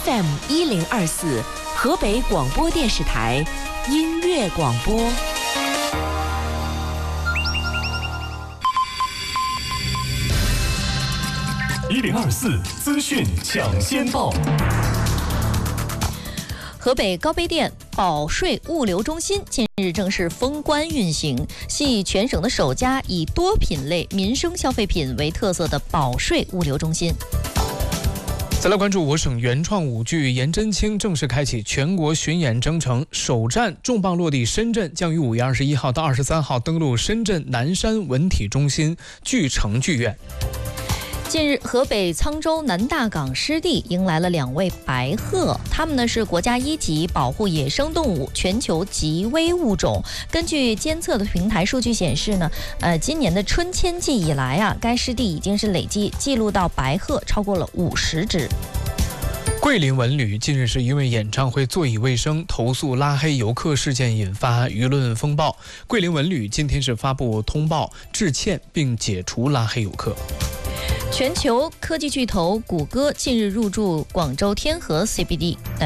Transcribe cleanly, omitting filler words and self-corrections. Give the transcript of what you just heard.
FM1024，河北广播电视台音乐广播。 1024资讯抢先报。 河北高碑店保税物流中心近日正式封关运行，系全省的首家以多品类民生消费品为特色的保税物流中心。 再来关注我省原创舞剧《颜真卿》正式开启全国巡演征程，首站重磅落地深圳，将于5月21号到23号登陆深圳南山文体中心剧城剧院。 近日，河北沧州南大港湿地迎来了2位白鹤，它们呢是国家1级保护野生动物、全球极危物种。根据监测的平台数据显示呢，今年的春迁季以来啊，该湿地已经是累计记录到白鹤超过了50只。 桂林文旅近日是因为演唱会座椅卫生投诉拉黑游客事件引发舆论风暴，桂林文旅今天是发布通报致歉并解除拉黑游客。 全球科技巨头谷歌近日入驻广州天河 CBD，